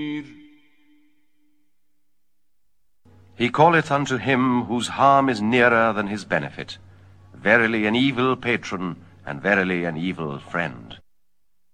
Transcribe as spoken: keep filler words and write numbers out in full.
He calleth unto him whose harm is nearer than his benefit. Verily an evil patron, and verily an evil friend.